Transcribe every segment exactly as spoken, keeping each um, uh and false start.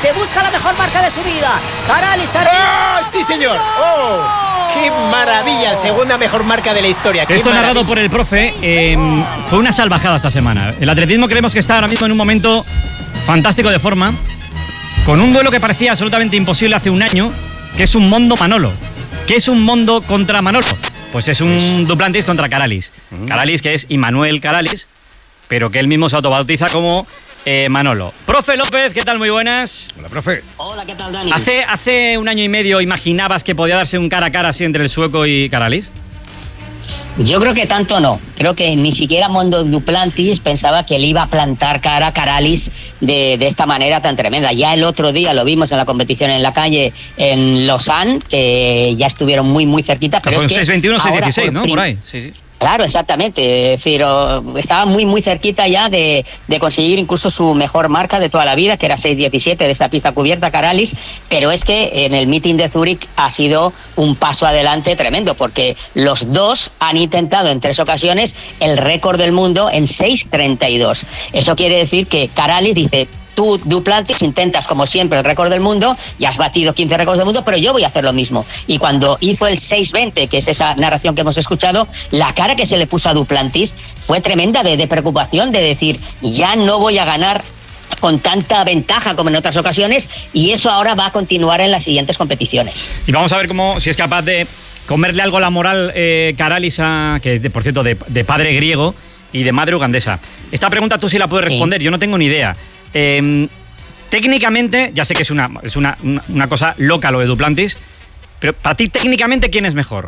Duplantis busca la mejor marca de su vida. Caralis arriba. ¡Ah, sí, señor! ¡Oh! ¡Qué maravilla! Segunda mejor marca de la historia. Esto maravilla. narrado por el profe. Eh, fue una salvajada esta semana. El atletismo creemos que está ahora mismo en un momento fantástico de forma, con un duelo que parecía absolutamente imposible hace un año, que es un Mondo Manolo. ¿Qué es un Mondo contra Manolo? Pues es un Duplantis contra Caralis. Uh-huh. Caralis, que es Immanuel Caralis, pero que él mismo se autobautiza como eh, Manolo. Profe López, ¿qué tal? Muy buenas. Hola, profe. Hola, ¿qué tal, Dani? Hace, hace un año y medio, ¿imaginabas que podía darse un cara a cara así entre el sueco y Caralis? Yo creo que tanto no. Creo que ni siquiera Mondo Duplantis pensaba que le iba a plantar cara a Caralis de, de esta manera tan tremenda. Ya el otro día lo vimos en la competición en la calle en Lausanne, que ya estuvieron muy, muy cerquita. Pero fue es un seis veintiuno, seis dieciséis, ¿no? Por ahí, sí, sí. Claro, exactamente. Es decir, estaba muy, muy cerquita ya de, de conseguir incluso su mejor marca de toda la vida, que era seis diecisiete de esta pista cubierta, Caralis, pero es que en el meeting de Zúrich ha sido un paso adelante tremendo, porque los dos han intentado en tres ocasiones el récord del mundo en seis treinta y dos. Eso quiere decir que Caralis dice: tú, Duplantis, intentas como siempre el récord del mundo, ya has batido quince récords del mundo, pero yo voy a hacer lo mismo. Y cuando hizo el seis veinte, que es esa narración que hemos escuchado, la cara que se le puso a Duplantis fue tremenda de, de preocupación, de decir, ya no voy a ganar con tanta ventaja como en otras ocasiones, y eso ahora va a continuar en las siguientes competiciones. Y vamos a ver cómo, si es capaz de comerle algo la moral eh, Caralis, a, que es, de, por cierto, de, de padre griego y de madre ugandesa. Esta pregunta tú sí la puedes responder, sí. Yo no tengo ni idea. Eh, técnicamente, ya sé que es una, es una, una, una cosa loca lo de Duplantis, pero para ti técnicamente, ¿quién es mejor?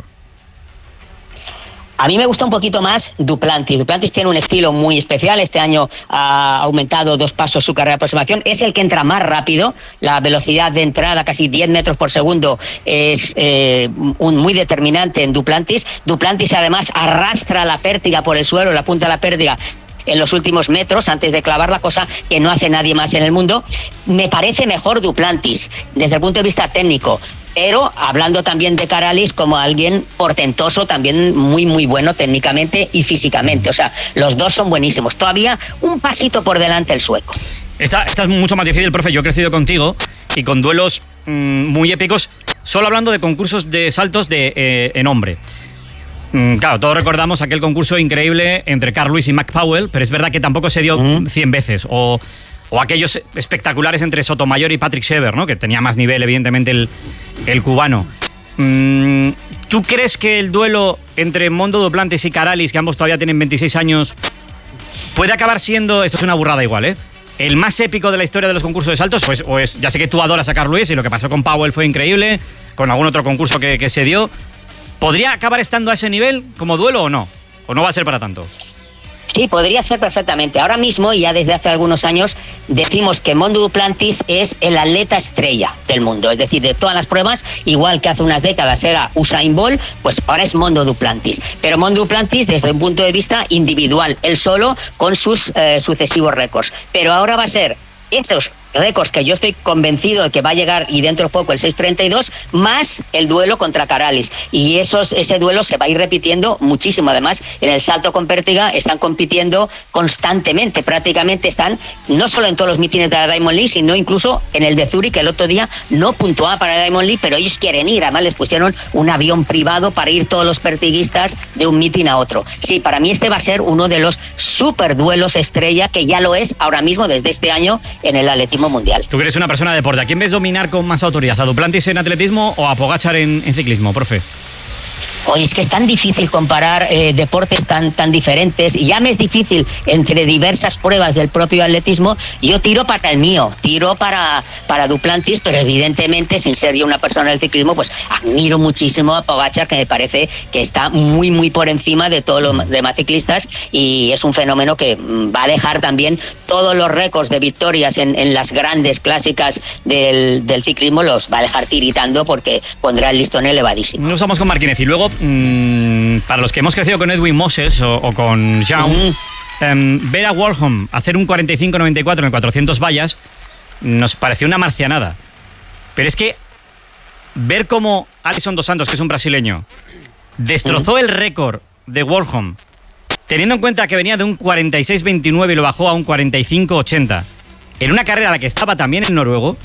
A mí me gusta un poquito más Duplantis. Duplantis tiene un estilo muy especial. Este año ha aumentado dos pasos su carrera de aproximación. Es el que entra más rápido. La velocidad de entrada, casi diez metros por segundo, es eh, un muy determinante en Duplantis. Duplantis además arrastra la pértiga por el suelo, la punta de la pértiga, en los últimos metros antes de clavar la cosa, que no hace nadie más en el mundo. Me parece mejor Duplantis desde el punto de vista técnico, pero hablando también de Caralis como alguien portentoso, también muy muy bueno técnicamente y físicamente. O sea, los dos son buenísimos. Todavía un pasito por delante el sueco. Esta, esta es mucho más difícil, profe. Yo he crecido contigo y con duelos mmm, muy épicos, solo hablando de concursos de saltos de eh, en hombre. Claro, todos recordamos aquel concurso increíble entre Carl Lewis y Mac Powell, pero es verdad que tampoco se dio mm. cien veces. O, o aquellos espectaculares entre Sotomayor y Patrick Shever, ¿no? Que tenía más nivel, evidentemente, el, el cubano. Mm, ¿Tú crees que el duelo entre Mondo Duplantis y Caralis, que ambos todavía tienen veintiséis años, puede acabar siendo, esto es una burrada igual, ¿eh?, el más épico de la historia de los concursos de saltos? O es, o es ya sé que tú adoras a Carl Lewis y lo que pasó con Powell fue increíble, con algún otro concurso que, que se dio. ¿Podría acabar estando a ese nivel como duelo o no? ¿O no va a ser para tanto? Sí, podría ser perfectamente. Ahora mismo, y ya desde hace algunos años, decimos que Mondo Duplantis es el atleta estrella del mundo. Es decir, de todas las pruebas, igual que hace unas décadas era Usain Bolt, pues ahora es Mondo Duplantis. Pero Mondo Duplantis desde un punto de vista individual, él solo, con sus eh, sucesivos récords. Pero ahora va a ser esos récords que yo estoy convencido de que va a llegar, y dentro de poco el seis treinta y dos, más el duelo contra Caralis. Y esos, ese duelo se va a ir repitiendo muchísimo. Además, en el salto con pértiga están compitiendo constantemente. Prácticamente están, no solo en todos los mítines de la Diamond League, sino incluso en el de Zúrich, que el otro día no puntuaba para la Diamond League, pero ellos quieren ir. Además, les pusieron un avión privado para ir todos los pertiguistas de un mítin a otro. Sí, para mí este va a ser uno de los super duelos estrella, que ya lo es ahora mismo desde este año en el atletismo mundial. Tú eres una persona de deporte. ¿A quién ves dominar con más autoridad? ¿A Duplantis en atletismo o a Pogačar en, en ciclismo, profe? Oye, es que es tan difícil comparar eh, deportes tan, tan diferentes, y ya me es difícil entre diversas pruebas del propio atletismo. Yo tiro para el mío, tiro para, para Duplantis, pero evidentemente, sin ser yo una persona del ciclismo, pues admiro muchísimo a Pogačar, que me parece que está muy, muy por encima de todos los demás ciclistas, y es un fenómeno que va a dejar también todos los récords de victorias en, en las grandes clásicas del, del ciclismo, los va a dejar tiritando, porque pondrá el listón elevadísimo. Nos vamos con Marquínez y luego, mmm, para los que hemos crecido con Edwin Moses o, o con Jean, mm. eh, ver a Warholm hacer un cuarenta y cinco noventa y cuatro en el cuatrocientos vallas nos pareció una marcianada. Pero es que ver cómo Alisson dos Santos, que es un brasileño, destrozó mm. el récord de Warholm, teniendo en cuenta que venía de un cuarenta y seis veintinueve y lo bajó a un cuarenta y cinco ochenta, en una carrera a la que estaba también el noruego,